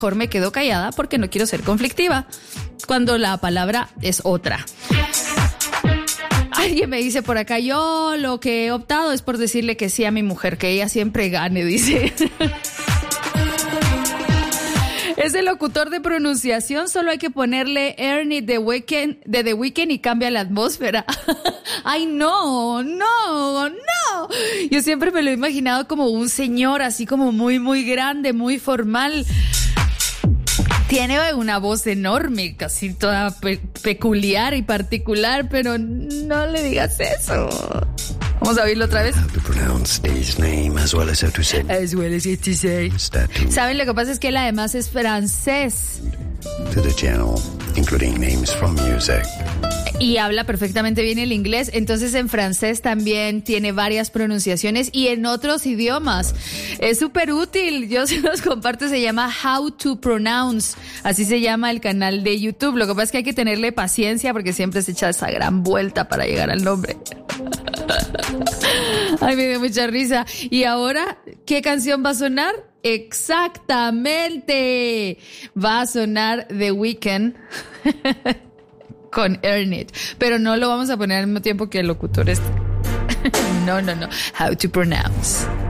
mejor me quedo callada porque no quiero ser conflictiva, cuando la palabra es otra. Alguien me dice por acá, yo lo que he optado es por decirle que sí a mi mujer, que ella siempre gane, dice. Es el locutor de pronunciación, solo hay que ponerle Ernie de The Weeknd y cambia la atmósfera. Ay, no. Yo siempre me lo he imaginado como un señor así como muy, muy grande, muy formal. Tiene una voz enorme, casi toda peculiar y particular, pero no le digas eso. Vamos a oírlo otra vez. ¿Saben? Lo que pasa es que él además es francés. To the channel, including names from music. Y habla perfectamente bien el inglés, entonces en francés también tiene varias pronunciaciones y en otros idiomas. Es súper útil, yo se los comparto, se llama How to Pronounce, así se llama el canal de YouTube. Lo que pasa es que hay que tenerle paciencia porque siempre se echa esa gran vuelta para llegar al nombre. Ay, me dio mucha risa. Y ahora, ¿qué canción va a sonar? Exactamente, va a sonar The Weeknd con Earn It, pero no lo vamos a poner al mismo tiempo que el locutor este. No. How to Pronounce.